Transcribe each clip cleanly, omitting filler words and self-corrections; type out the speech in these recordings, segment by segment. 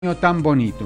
tan bonito.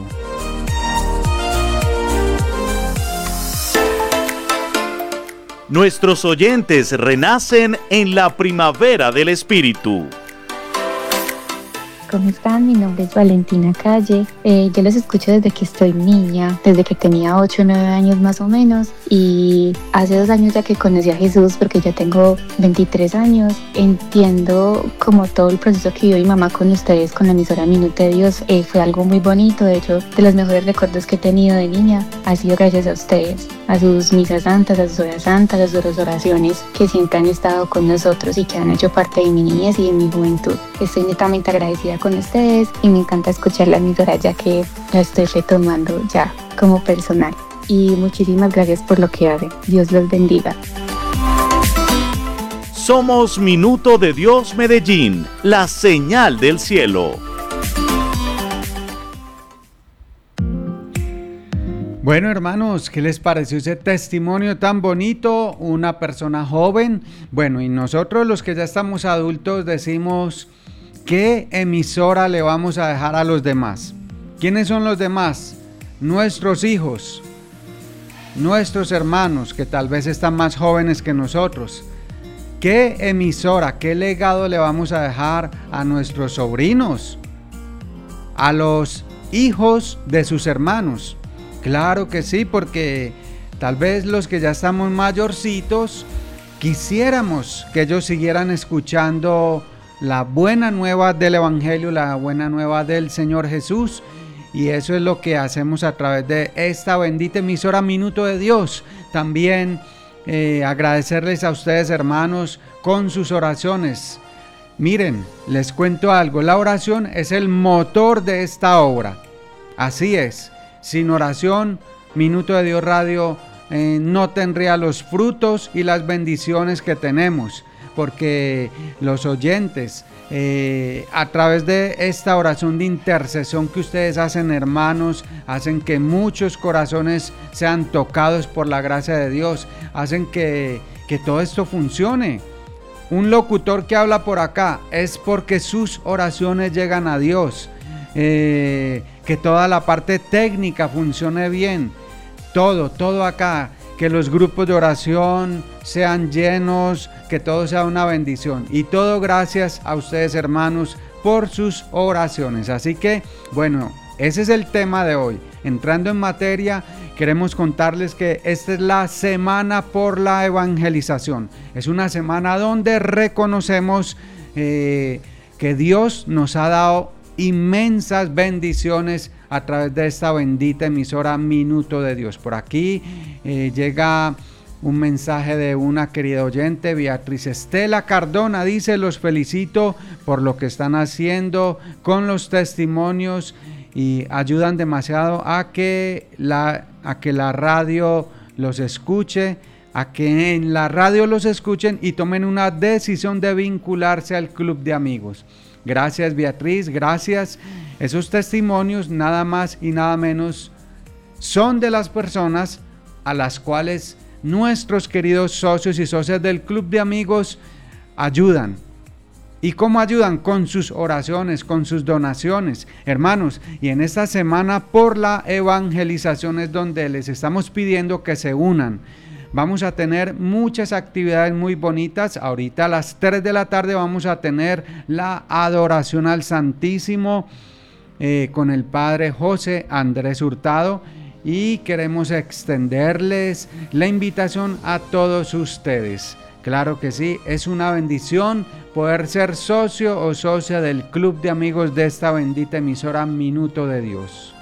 Nuestros oyentes renacen en la primavera del espíritu. ¿Cómo están? Mi nombre es Valentina Calle. Yo los escucho desde que estoy niña, desde que tenía 8 o 9 años más o menos. Y hace 2 años ya que conocí a Jesús, porque yo tengo 23 años, entiendo como todo el proceso que vivió mi mamá con ustedes, con la emisora Minuto de Dios. Fue algo muy bonito. De hecho, de los mejores recuerdos que he tenido de niña ha sido gracias a ustedes, a sus misas santas, a sus horas santas, a sus oraciones que siempre han estado con nosotros y que han hecho parte de mi niñez y de mi juventud. Estoy netamente agradecida con ustedes y me encanta escuchar la emisora ya que la estoy retomando ya como personal. Y muchísimas gracias por lo que hacen. Dios los bendiga. Somos Minuto de Dios Medellín, la señal del cielo. Bueno, hermanos, ¿qué les pareció ese testimonio tan bonito? Una persona joven. Bueno, y nosotros los que ya estamos adultos decimos, ¿qué emisora le vamos a dejar a los demás? ¿Quiénes son los demás? Nuestros hijos, nuestros hermanos que tal vez están más jóvenes que nosotros. ¿Qué emisora, qué legado le vamos a dejar a nuestros sobrinos? A los hijos de sus hermanos. Claro que sí, porque tal vez los que ya estamos mayorcitos quisiéramos que ellos siguieran escuchando la buena nueva del Evangelio, la buena nueva del Señor Jesús, y eso es lo que hacemos a través de esta bendita emisora Minuto de Dios. También agradecerles a ustedes, hermanos, con sus oraciones. Miren, les cuento algo, la oración es el motor de esta obra, así es. Sin oración, Minuto de Dios Radio no tendría los frutos y las bendiciones que tenemos, porque los oyentes, a través de esta oración de intercesión que ustedes hacen, hermanos, hacen que muchos corazones sean tocados por la gracia de Dios, hacen que todo esto funcione. Un locutor que habla por acá es porque sus oraciones llegan a Dios. Que toda la parte técnica funcione bien, todo acá, que los grupos de oración sean llenos, que todo sea una bendición, y todo gracias a ustedes, hermanos, por sus oraciones. Así que, bueno, ese es el tema de hoy. Entrando en materia, queremos contarles que esta es la semana por la evangelización. Es una semana donde reconocemos que Dios nos ha dado inmensas bendiciones a través de esta bendita emisora Minuto de Dios. Por aquí llega un mensaje de una querida oyente, Beatriz Estela Cardona, dice: los felicito por lo que están haciendo con los testimonios y ayudan demasiado a que la radio los escuche, a que en la radio los escuchen y tomen una decisión de vincularse al club de amigos. Gracias, Beatriz, gracias. Esos testimonios, nada más y nada menos, son de las personas a las cuales nuestros queridos socios y socias del club de amigos ayudan. ¿Y cómo ayudan? Con sus oraciones, con sus donaciones, hermanos. Y en esta semana por la evangelización es donde les estamos pidiendo que se unan. Vamos a tener muchas actividades muy bonitas. Ahorita a las 3 de la tarde vamos a tener la adoración al Santísimo con el Padre José Andrés Hurtado. Y queremos extenderles la invitación a todos ustedes. Claro que sí, es una bendición poder ser socio o socia del club de amigos de esta bendita emisora Minuto de Dios.